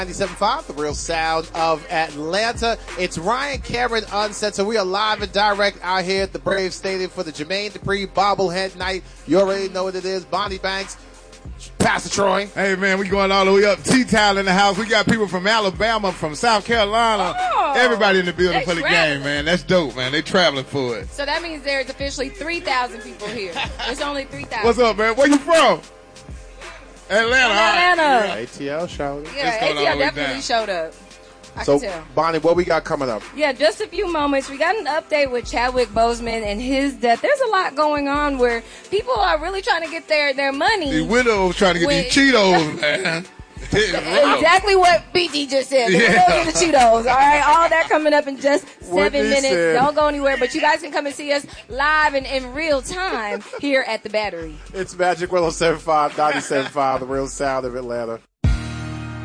97.5, the real sound of Atlanta. It's Ryan Cameron Unset, so we are live and direct out here at the Braves Stadium for the Jermaine Dupri bobblehead night. You already know what it is. Bonnie Banks, Pastor Troy. Hey, man, we going all the way up. T-Towel in the house. We got people from Alabama, from South Carolina. Everybody in the building for the game, man. That's dope, man. They traveling for it. So that means there's officially 3,000 people here. It's only 3,000. What's up, man? Where you from? Atlanta. Yeah, ATL showed up. Yeah, ATL definitely showed up. I So, can tell. Bonnie, what we got coming up? Yeah, just a few moments. We got an update with Chadwick Boseman and his death. There's a lot going on where people are really trying to get their money. The widows trying to get these Cheetos, man. Exactly what BT just said. The widows and the Cheetos. All right, all that coming up in just 7 minutes. said. Don't go anywhere, but you guys can come and see us live and in real time here at the Battery. It's Magic 107.5, 97.5, the real sound of Atlanta.